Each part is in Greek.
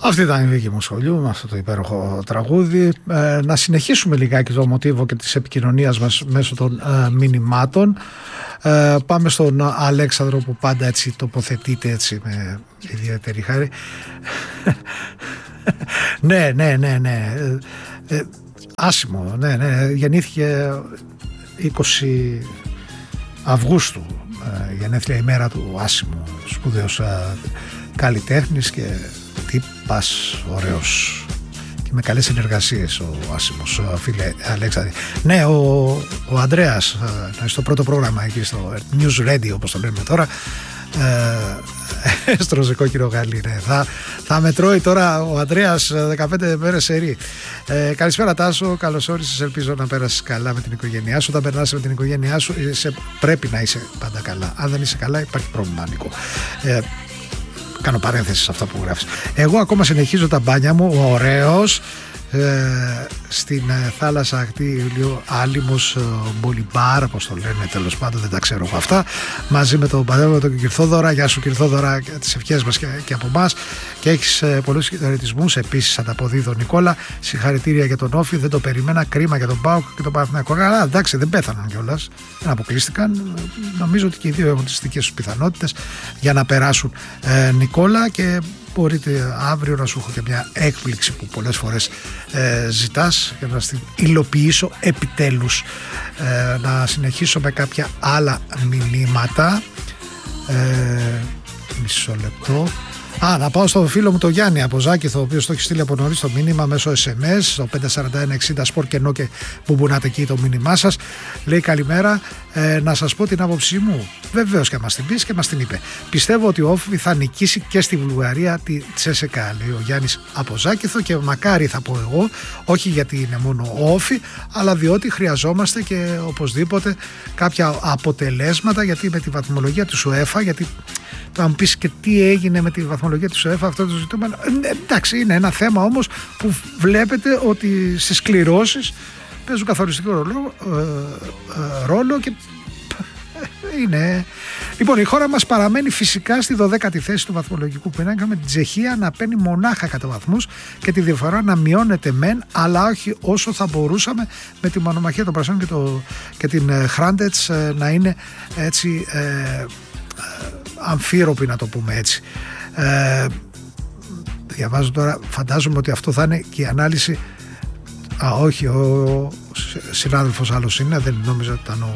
Αυτή ήταν η δική μου σχολείου με αυτό το υπέροχο τραγούδι. Να συνεχίσουμε λιγάκι το μοτίβο και της επικοινωνίας μας μέσω των μηνυμάτων. Πάμε στον Αλέξανδρο που πάντα έτσι τοποθετείται έτσι με ιδιαίτερη χάρη. Ναι. Άσιμο, ναι. Γεννήθηκε 20 Αυγούστου, γενέθλια ημέρα του Άσιμου, σπουδαίος καλλιτέχνης και τύπας ωραίος και με καλές συνεργασίες ο Άσιμος, φίλε Αλέξανδρε. Ναι, ο Ανδρέας στο πρώτο πρόγραμμα εκεί στο News Radio όπως το λέμε τώρα, έστρωσε κόκκινο γαλί, ναι. Θα με τρώει τώρα ο Ανδρέας 15 μέρες σερί. Καλησπέρα Τάσο, καλώς όρισες, ελπίζω να πέρασεις καλά με την οικογένειά σου. Όταν περνάς με την οικογένειά σου πρέπει να είσαι πάντα καλά. Αν δεν είσαι καλά υπάρχει πρόβλημα, Νίκο. Κάνω παρένθεση σε αυτά που γράφεις. Εγώ ακόμα συνεχίζω τα μπάνια μου, ο ωραίος, στην θάλασσα ακτή Ηλίου Άλυμος Μπολιμπάρ, όπως το λένε, τέλος πάντων δεν τα ξέρω από αυτά, μαζί με τον πατέρα μου τον Κυρθόδωρα. Γεια σου Κυρθόδωρα, τις ευχές μας και από εμάς, και έχεις πολλούς χαιρετισμούς. Επίσης ανταποδίδω Νικόλα, συγχαρητήρια για τον Όφη, δεν το περιμένα, κρίμα για τον ΠΑΟΚ και τον Παναθηναϊκό. Αλλά εντάξει, δεν πέθαναν κιόλας, δεν αποκλείστηκαν. Νομίζω ότι και οι δύο έχουν τις δικές τους πιθανότητες για να περάσουν, Νικόλα, και μπορείτε αύριο να σου έχω και μια έκπληξη που πολλές φορές ζητάς και να την υλοποιήσω επιτέλους. Να συνεχίσω με κάποια άλλα μηνύματα. Μισό λεπτό. Να πάω στο φίλο μου το Γιάννη από Ζάκηθο, ο οποίος το έχει στείλει από νωρίς το μήνυμα μέσω SMS στο 54160 σπορ και ενώ και μπουμπουνάτε εκεί το μήνυμά σας. Λέει καλημέρα, να σας πω την άποψή μου. Βεβαίως και μας την πεις και μας την είπε. Πιστεύω ότι ο Όφη θα νικήσει και στη Βουλγαρία τη Τσέσεκα, λέει ο Γιάννης από Ζάκηθο, και μακάρι θα πω εγώ, όχι γιατί είναι μόνο ο Όφη, αλλά διότι χρειαζόμαστε και οπωσδήποτε κάποια αποτελέσματα, γιατί με τη βαθμολογία του UEFA, γιατί θα μου πεις και τι έγινε με τη βαθμολογία της UEFA, αυτό το ζητούμενο. Εντάξει, είναι ένα θέμα όμως που βλέπετε ότι στις κληρώσεις παίζουν καθοριστικό ρόλο και είναι. Λοιπόν, η χώρα μας παραμένει φυσικά στη 12η θέση του βαθμολογικού πίνακα, με την Τσεχία να παίρνει μονάχα κατά βαθμούς και τη διαφορά να μειώνεται μεν, αλλά όχι όσο θα μπορούσαμε, με τη μονομαχία των Πρασίνων και την Χράντετς να είναι έτσι αμφίροπη, να το πούμε έτσι. Διαβάζω τώρα, φαντάζομαι ότι αυτό θα είναι και η ανάλυση. Όχι, ο συνάδελφος άλλος είναι, δεν νόμιζα ότι ήταν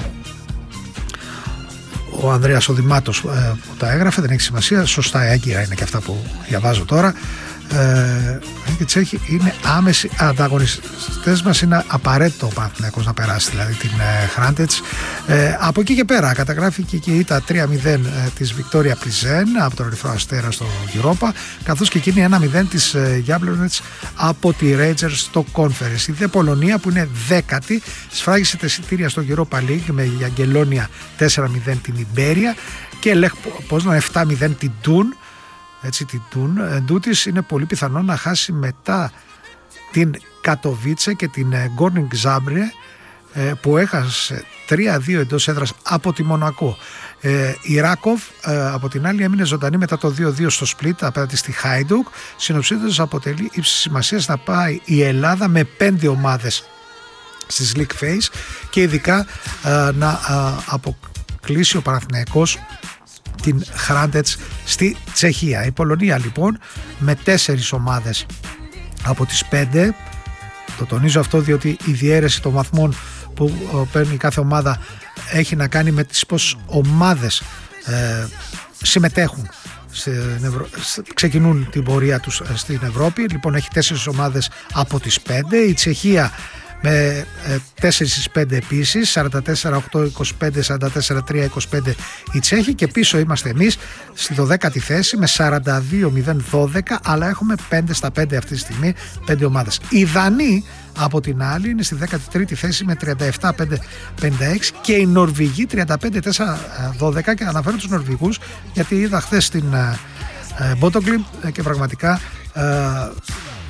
ο Ανδρέας ο Δημάτος που τα έγραφε, δεν έχει σημασία, σωστά έγκυρα είναι και αυτά που διαβάζω τώρα. Και οι Τσέχοι είναι άμεση ανταγωνιστές μας, είναι απαραίτητο ο Παναθηναϊκός να περάσει δηλαδή την Χράντετς. Από εκεί και πέρα καταγράφηκε και η ήττα 3-0 της Βικτόρια Πλιζέν από τον Ερυθρό Αστέρα στο Europa, καθώς και εκείνη 1-0 της Γιάμπλονετς από τη Rangers στο Conference. Η δε Πολωνία που είναι 10η σφράγισε τα εισιτήρια στο Europa League με Γιαγκελόνια 4-0 την Ιμπέρια και Λεχ Πόσνα 7-0 την Τούν. Έτσι, την Τούν εντούτοις είναι πολύ πιθανό να χάσει μετά την Κατοβίτσε και την Γκόρνινγκ Ζάμπρε που έχασε 3-2 εντός έδρας από τη Μονακό. Η Ράκοβ από την άλλη έμεινε ζωντανή μετά το 2-2 στο Σπλίτ απέναντι στη Χάιντουκ. Συνοψίζοντας, αποτελεί ύψης σημασίας να πάει η Ελλάδα με 5 ομάδες στις League Phase και ειδικά να αποκλείσει ο Παναθηναϊκός την Χράντετς στη Τσεχία. Η Πολωνία λοιπόν με 4 ομάδες από τις 5, το τονίζω αυτό διότι η διαίρεση των βαθμών που παίρνει κάθε ομάδα έχει να κάνει με τις πόσες ομάδες συμμετέχουν ξεκινούν την πορεία τους στην Ευρώπη. Λοιπόν, έχει 4 ομάδες από τις 5. Η Τσεχία με 4 στις 5 επίσης, 44-8-25, 44-3-25 οι Τσέχοι, και πίσω είμαστε εμείς στη 12η θέση με 42-0-12, αλλά έχουμε 5 στα 5 αυτή τη στιγμή, 5 ομάδες. Οι Δανείοι από την άλλη είναι στη 13η θέση με 37-5-56 και οι Νορβηγοί 35-4-12, και αναφέρω τους Νορβηγούς γιατί είδα χθες την Μπότογκλιμ και πραγματικά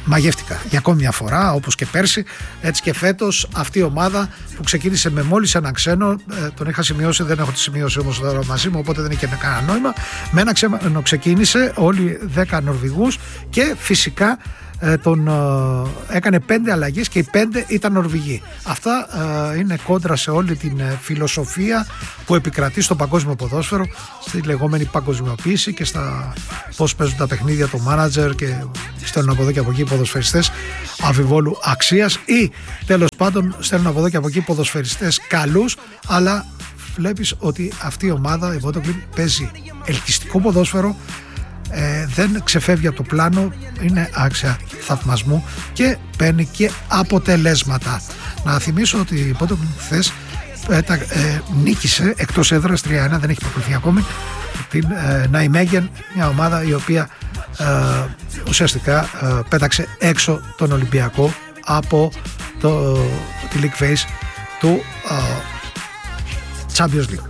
μαγεύτηκα για ακόμη μια φορά, όπως και πέρσι, έτσι και φέτος αυτή η ομάδα που ξεκίνησε με μόλις έναν ξένο, τον είχα σημειώσει, δεν έχω τη σημείωση όμως τώρα μαζί μου, οπότε δεν είχε κανένα νόημα. Με ένα ξένο ξεκίνησε, όλοι 10 Νορβηγούς, και φυσικά τον έκανε 5 αλλαγές και οι 5 ήταν Νορβηγοί. Αυτά είναι κόντρα σε όλη την φιλοσοφία που επικρατεί στο παγκόσμιο ποδόσφαιρο, στη λεγόμενη παγκοσμιοποίηση και στα πώς παίζουν τα παιχνίδια, το μάνατζερ και στέλνουν από εδώ και από εκεί ποδοσφαιριστές αμφιβόλου αξίας, ή τέλος πάντων στέλνουν από εδώ και από εκεί ποδοσφαιριστές καλούς, αλλά βλέπεις ότι αυτή η ομάδα, η Bodo Glimt, παίζει ελκυστικό ποδόσφαιρο, δεν ξεφεύγει από το πλάνο, είναι άξια θαυμασμού και παίρνει και αποτελέσματα. Να θυμίσω ότι η Bodo Glimt χθες νίκησε εκτός έδρας 3-1, δεν έχει προκριθεί ακόμη, την Ναϊμέγεν, μια ομάδα η οποία ουσιαστικά πέταξε έξω τον Ολυμπιακό από τη League Phase του Champions League.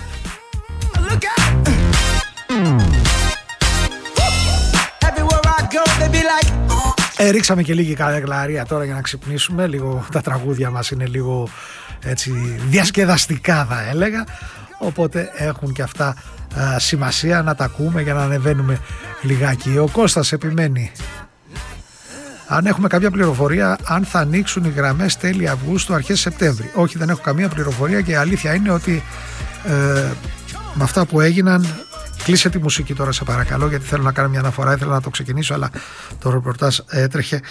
Ρίξαμε και λίγη καλαρία τώρα για να ξυπνήσουμε λίγο. Τα τραγούδια μας είναι λίγο έτσι διασκεδαστικά, θα έλεγα, οπότε έχουν και αυτά σημασία να τα ακούμε για να ανεβαίνουμε λιγάκι. Ο Κώστας επιμένει αν έχουμε κάποια πληροφορία αν θα ανοίξουν οι γραμμές τέλη Αυγούστου αρχές Σεπτέμβρη. Όχι, δεν έχω καμία πληροφορία και η αλήθεια είναι ότι με αυτά που έγιναν. Κλείσε τη μουσική τώρα, σε παρακαλώ, γιατί θέλω να κάνω μια αναφορά. Ήθελα να το ξεκινήσω, αλλά το ρεπορτάζ έτρεχε.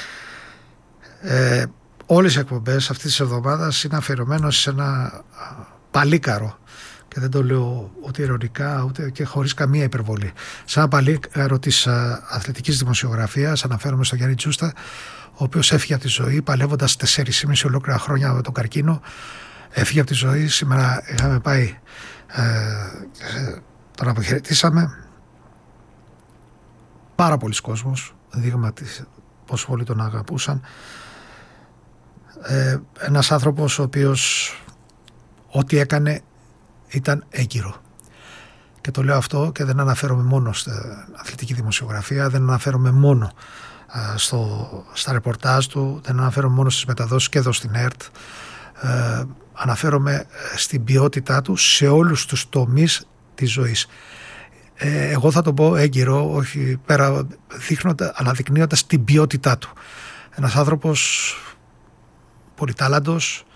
Όλες οι εκπομπές αυτής της εβδομάδας είναι αφιερωμένες σε ένα παλίκαρο, και δεν το λέω ούτε ειρωνικά ούτε και χωρίς καμία υπερβολή. Σε ένα παλίκαρο της αθλητικής δημοσιογραφίας, αναφέρομαι στον Γιάννη Τζούστα, ο οποίος έφυγε από τη ζωή παλεύοντας 4,5 ολόκληρα χρόνια με τον καρκίνο. Έφυγε από τη ζωή. Σήμερα είχαμε πάει, τον αποχαιρετήσαμε. Πάρα πολλοί κόσμος, δείγμα πόσο πολύ τον αγαπούσαν. Ένας άνθρωπος ο οποίος ό,τι έκανε ήταν έγκυρο. Και το λέω αυτό και δεν αναφέρομαι μόνο στην αθλητική δημοσιογραφία, δεν αναφέρομαι μόνο στα ρεπορτάζ του, δεν αναφέρομαι μόνο στις μεταδόσεις και εδώ στην ΕΡΤ. Αναφέρομαι στην ποιότητά του σε όλους τους τομείς της ζωής. Εγώ θα το πω έγκυρο, όχι πέρα, αναδεικνύοντας την ποιότητά του. Ένας άνθρωπος πολυτάλαντος,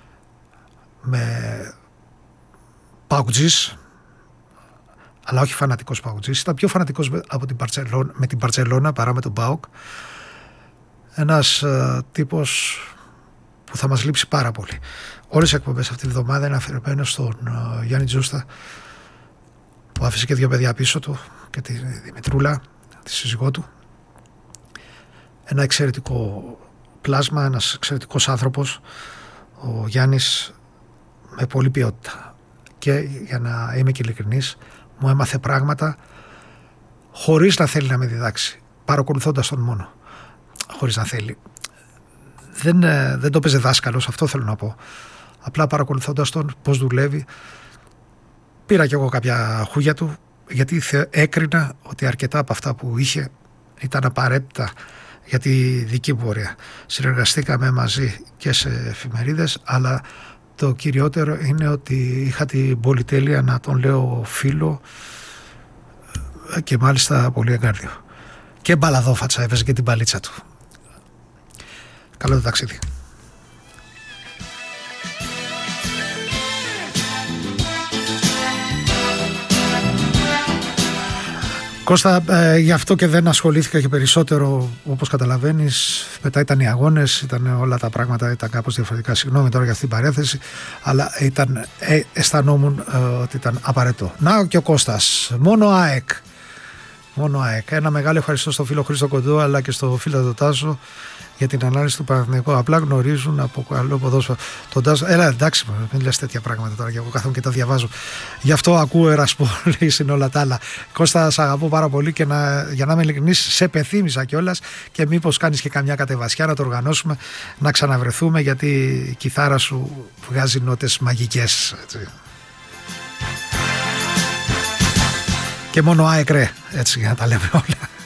με παουτζής, αλλά όχι φανατικός παουτζής. Ήταν πιο φανατικός με την Μπαρτσελώνα παρά με τον ΠΑΟΚ. Ένας τύπος που θα μας λείψει πάρα πολύ. Όλες οι εκπομπές αυτή τη βδομάδα είναι αφιερωμένες στον Γιάννη Τζούστα, που άφησε και 2 παιδιά πίσω του, και τη Δημητρούλα, τη σύζυγό του. Ένα εξαιρετικό πλάσμα, ένας εξαιρετικός άνθρωπος, ο Γιάννης, με πολλή ποιότητα. Και για να είμαι και ειλικρινής, μου έμαθε πράγματα χωρίς να θέλει να με διδάξει, παρακολουθώντας τον μόνο, χωρίς να θέλει. Δεν το παίζε δάσκαλος, αυτό θέλω να πω. Απλά παρακολουθώντας τον πώς δουλεύει, πήρα κι εγώ κάποια χούγια του, γιατί έκρινα ότι αρκετά από αυτά που είχε ήταν απαραίτητα για τη δική μου πορεία. Συνεργαστήκαμε μαζί και σε εφημερίδες, αλλά το κυριότερο είναι ότι είχα την πολυτέλεια να τον λέω φίλο, και μάλιστα πολύ εγκάρδιο. Και μπαλαδόφατσα, έβαιζε και την παλίτσα του. Καλό το ταξίδι. Κώστα, γι' αυτό και δεν ασχολήθηκα και περισσότερο, όπως καταλαβαίνεις. Μετά ήταν οι αγώνες, ήταν όλα τα πράγματα, ήταν κάπως διαφορετικά. Συγγνώμη τώρα για αυτή την παρέθεση, αλλά αισθανόμουν ότι ήταν απαραίτητο. Να και ο Κώστας, μόνο ΑΕΚ. Ένα μεγάλο ευχαριστώ στο φίλο Χρήστο Κοντό, αλλά και στο φίλο τον Τάσο για την ανάλυση του Παναθηναϊκού. Απλά γνωρίζουν από καλό ποδόσφαιρο τον Τάσο. Έλα, εντάξει, μην λες τέτοια πράγματα τώρα, και εγώ κάθομαι και τα διαβάζω. Γι' αυτό ακούω Ερασπόλης, είναι όλα τα άλλα. Κώστα, σ' αγαπώ πάρα πολύ, και για να είμαι ειλικρινής, σε πεθύμισα κιόλας, και μήπως κάνεις και καμιά κατεβασιά να το οργανώσουμε, να ξαναβρεθούμε, γιατί η κιθάρα σου βγάζει νότες μαγικές. Έτσι. Και μόνο ΑΕΚ, έτσι, για να τα λέμε όλα.